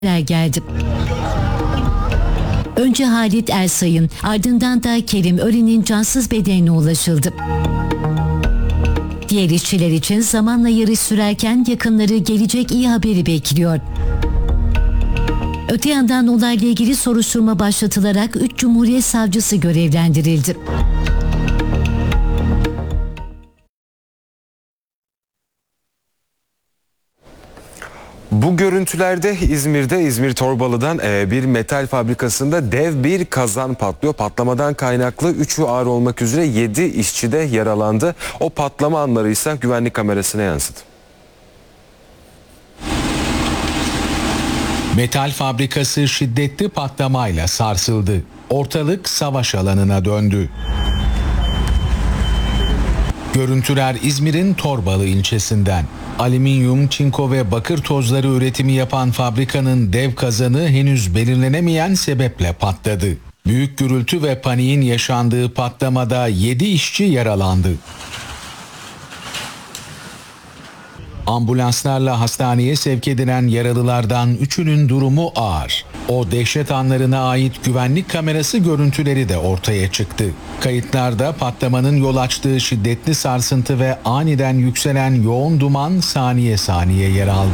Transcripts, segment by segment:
geldi. Önce Halit Ersay'ın, ardından da Kerim Ören'in cansız bedenine ulaşıldı. Diğer işçiler için zamanla yarış sürerken yakınları gelecek iyi haberi bekliyor. Öte yandan olayla ilgili soruşturma başlatılarak 3 Cumhuriyet Savcısı görevlendirildi. Bu görüntülerde İzmir'de, İzmir Torbalı'dan bir metal fabrikasında dev bir kazan patlıyor. Patlamadan kaynaklı 3'ü ağır olmak üzere 7 işçi de yaralandı. O patlama anları ise güvenlik kamerasına yansıdı. Metal fabrikası şiddetli patlamayla sarsıldı. Ortalık savaş alanına döndü. Görüntüler İzmir'in Torbalı ilçesinden. Alüminyum, çinko ve bakır tozları üretimi yapan fabrikanın dev kazanı henüz belirlenemeyen sebeple patladı. Büyük gürültü ve paniğin yaşandığı patlamada 7 işçi yaralandı. Ambulanslarla hastaneye sevk edilen yaralılardan 3'ünün durumu ağır. O dehşet anlarına ait güvenlik kamerası görüntüleri de ortaya çıktı. Kayıtlarda patlamanın yol açtığı şiddetli sarsıntı ve aniden yükselen yoğun duman saniye saniye yer aldı.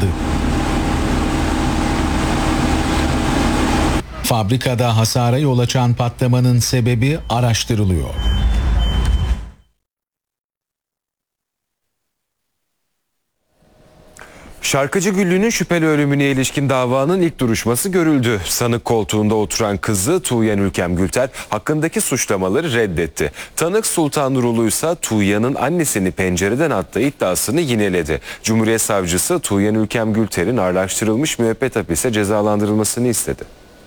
Fabrikada hasara yol açan patlamanın sebebi araştırılıyor. Şarkıcı Güllü'nün şüpheli ölümüne ilişkin davanın ilk duruşması görüldü. Sanık koltuğunda oturan kızı Tuğyan Ülkem Gülter hakkındaki suçlamaları reddetti. Tanık Sultan Nurulu ise Tuğyan'ın annesini pencereden attığı iddiasını yineledi. Cumhuriyet Savcısı Tuğyan Ülkem Gülter'in ağırlaştırılmış müebbet hapise cezalandırılmasını istedi.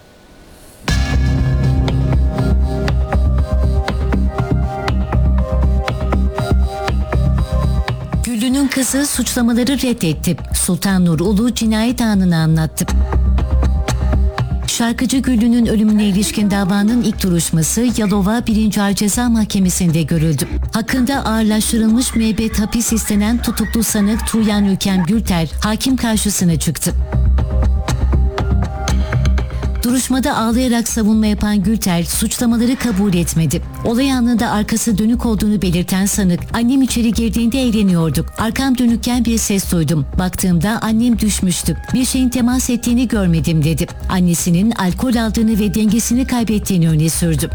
Güllü'nün kızı suçlamaları reddetti. Sultan Nur Ulu cinayet anını anlattı. Şarkıcı Güllü'nün ölümüne ilişkin davanın ilk duruşması Yalova 1. Ağır Ceza Mahkemesi'nde görüldü. Hakkında ağırlaştırılmış müebbet hapis istenen tutuklu sanık Tuğyan Ülkem Gülter hakim karşısına çıktı. Duruşmada ağlayarak savunma yapan Gülter suçlamaları kabul etmedi. Olay anında arkası dönük olduğunu belirten sanık, "Annem içeri girdiğinde eğleniyorduk. Arkam dönükken bir ses duydum. Baktığımda annem düşmüştü. Bir şeyin temas ettiğini görmedim" dedi. Annesinin alkol aldığını ve dengesini kaybettiğini öne sürdü.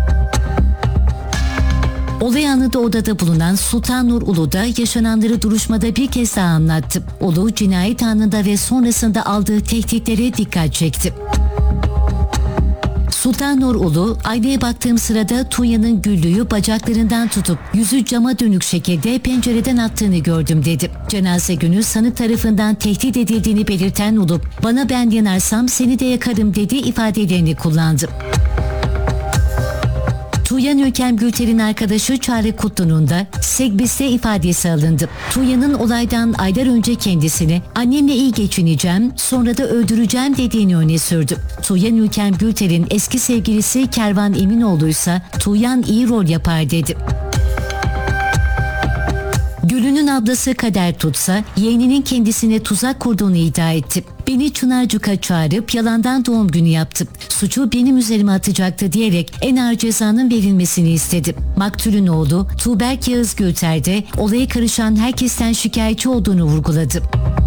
Olay anında odada bulunan Sultan Nur Ulu da yaşananları duruşmada bir kez daha anlattı. Ulu cinayet anında ve sonrasında aldığı tehditlere dikkat çekti. Sultan Nur Ulu, aynaya baktığım sırada Tuğyan'ın Güllü'yü bacaklarından tutup yüzü cama dönük şekilde pencereden attığını gördüm dedi. Cenaze günü sanık tarafından tehdit edildiğini belirten Ulu, "Bana ben yanarsam seni de yakarım" dedi ifadelerini kullandı. Tuğyan Ülkem Gülter'in arkadaşı Çağrı Kutlu'nun da Segbis'te ifadesi alındı. Tuğyan'ın olaydan aylar önce kendisine "Annemle iyi geçineceğim, sonra da öldüreceğim" dediğini öne sürdü. Tuğyan Ülkem Gülter'in eski sevgilisi Kervan Eminoğlu ise "Tuğyan iyi rol yapar" dedi. Güllü'nün ablası Kader Tutsa, yeğeninin kendisine tuzak kurduğunu iddia etti. "Beni Çınarcık'a çağırıp yalandan doğum günü yaptı. Suçu benim üzerime atacaktı" diyerek en ağır cezanın verilmesini istedi. Maktulün oğlu Tuğberk Yağız Gülter de olaya karışan herkesten şikayetçi olduğunu vurguladı.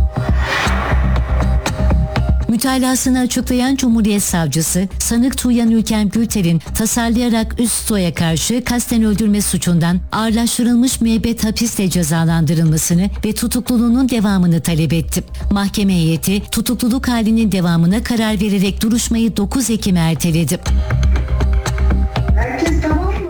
Mütalasını açıklayan Cumhuriyet Savcısı, sanık Tuğyan Ülkem Gülter'in tasarlayarak üst stoya karşı kasten öldürme suçundan ağırlaştırılmış müebbet hapisle cezalandırılmasını ve tutukluluğunun devamını talep etti. Mahkeme heyeti tutukluluk halinin devamına karar vererek duruşmayı 9 Ekim'e erteledi. Herkes tamam mı?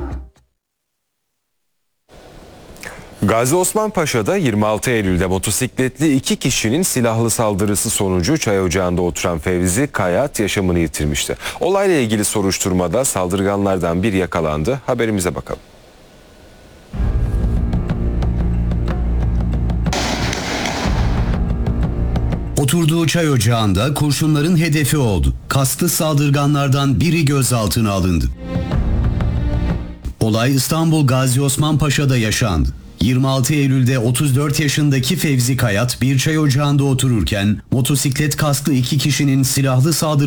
Gazi Osman Paşa'da 26 Eylül'de motosikletli 2 kişinin silahlı saldırısı sonucu çay ocağında oturan Fevzi Kayat yaşamını yitirmişti. Olayla ilgili soruşturmada saldırganlardan biri yakalandı. Haberimize bakalım. Oturduğu çay ocağında kurşunların hedefi oldu. Kaslı saldırganlardan biri gözaltına alındı. Olay İstanbul Gazi Osman Paşa'da yaşandı. 26 Eylül'de 34 yaşındaki Fevzi Kayat bir çay ocağında otururken motosiklet kasklı iki kişinin silahlı saldırı